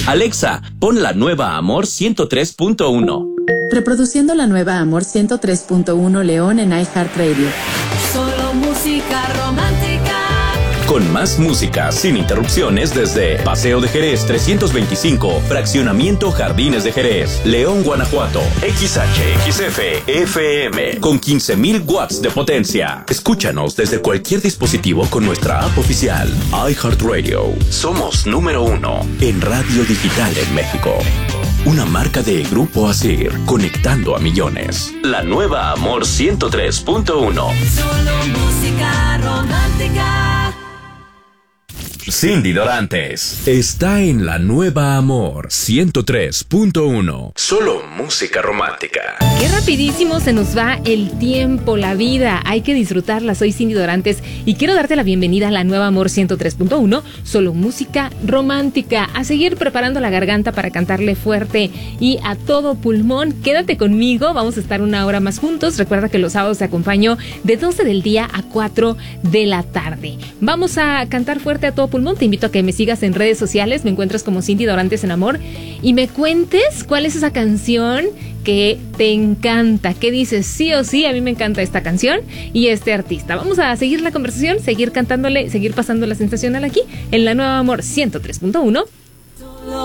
Alexa, pon la nueva Amor 103.1. Reproduciendo la nueva Amor 103.1 León en iHeartRadio. Solo música romántica. Con más música, sin interrupciones desde Paseo de Jerez 325, Fraccionamiento Jardines de Jerez, León, Guanajuato. XHXF FM con 15,000 watts de potencia. Escúchanos desde cualquier dispositivo con nuestra app oficial iHeartRadio. Somos número 1 en radio digital en México. Una marca de Grupo Asir, conectando a millones. La nueva Amor 103.1. Solo música romántica. Cindy Dorantes está en la nueva Amor 103.1. Solo música romántica. Qué rapidísimo se nos va el tiempo, la vida. Hay que disfrutarla. Soy Cindy Dorantes y quiero darte la bienvenida a la nueva Amor 103.1. Solo música romántica. A seguir preparando la garganta para cantarle fuerte y a todo pulmón. Quédate conmigo. Vamos a estar una hora más juntos. Recuerda que los sábados te acompaño de 12 del día a 4 de la tarde. Vamos a cantar fuerte a todo pulmón. Te invito a que me sigas en redes sociales. Me encuentras como Cindy Dorantes en Amor y me cuentes cuál es esa canción que te encanta, que dices sí o sí, a mí me encanta esta canción y este artista. Vamos a seguir la conversación, seguir cantándole, seguir pasando la sensacional aquí en la nueva Amor 103.1.